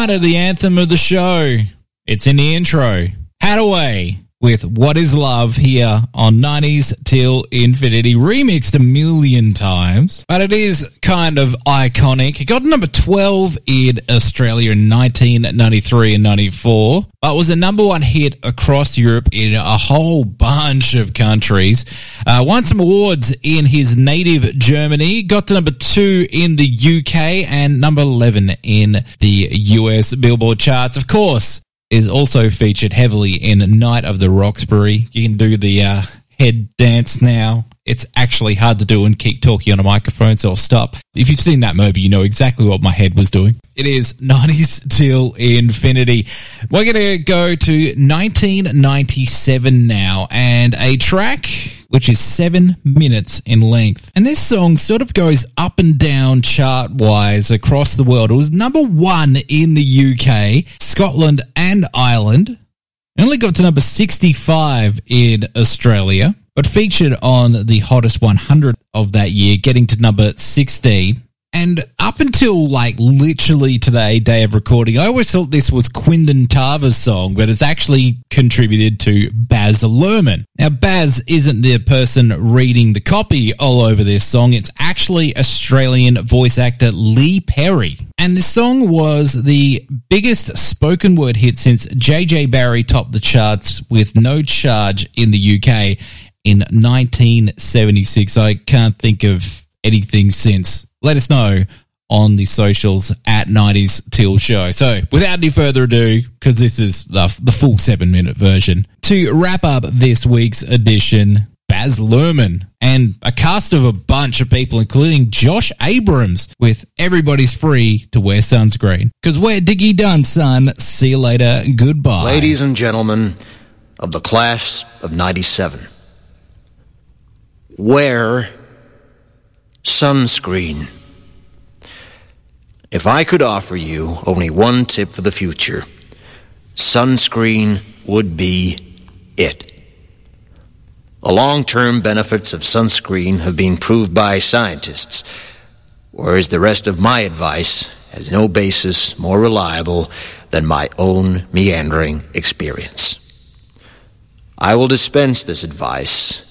kind of the anthem of the show. It's in the intro. Hadaway with What Is Love here on 90s Till Infinity, remixed a million times, but it is kind of iconic. It got number 12 in Australia in 1993 and 94, but was a number one hit across Europe in a whole bunch of countries. Won some awards in his native Germany, got to number 2 in the UK and number 11 in the US Billboard charts. Of course, is also featured heavily in Night of the Roxbury. You can do the head dance now. It's actually hard to do and keep talking on a microphone, so I'll stop. If you've seen that movie, you know exactly what my head was doing. It is 90s Till Infinity. We're going to go to 1997 now, and a track which is 7 minutes in length. And this song sort of goes up and down chart-wise across the world. It was number 1 in the UK, Scotland and Ireland. It only got to number 65 in Australia, but featured on the Hottest 100 of that year, getting to number 16. And up until literally today, day of recording, I always thought this was Quindon Tarver's song, but it's actually contributed to Baz Luhrmann. Now, Baz isn't the person reading the copy all over this song. It's actually Australian voice actor Lee Perry. And this song was the biggest spoken word hit since JJ Barry topped the charts with No Charge in the UK in 1976. I can't think of anything since. Let us know on the socials at 90s Till Show. So, without any further ado, because this is the full 7-minute version, to wrap up this week's edition, Baz Luhrmann and a cast of a bunch of people, including Josh Abrams, with Everybody's Free to Wear Sunscreen. Because we're Diggy done, son. See you later. Goodbye. Ladies and gentlemen of the class of 97, wear sunscreen. If I could offer you only one tip for the future, sunscreen would be it. The long-term benefits of sunscreen have been proved by scientists, whereas the rest of my advice has no basis more reliable than my own meandering experience. I will dispense this advice